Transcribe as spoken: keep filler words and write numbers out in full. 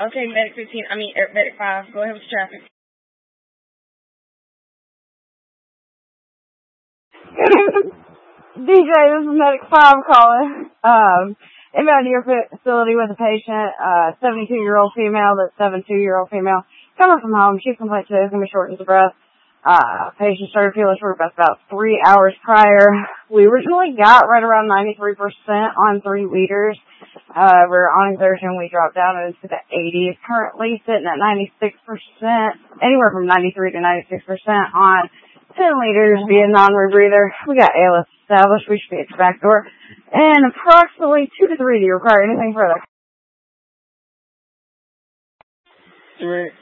Okay, Medic fifteen, I mean, er, Medic five, go ahead with traffic. D J, this is Medic five calling. Um, inbound to your facility with a patient, uh, seventy-two-year-old female, that's seventy-two-year-old female, coming from home. She's complained today, going to be shortness of breath. Uh, patient started feeling short breath about three hours prior. We originally got right around ninety-three percent on three liters. Uh, we're on exertion, we dropped down into the eighties, currently sitting at ninety-six percent, anywhere from ninety-three to ninety-six percent on ten liters via non-rebreather. We got A L S established. We should be at the back door. And approximately two to three. Do you require anything further? Three.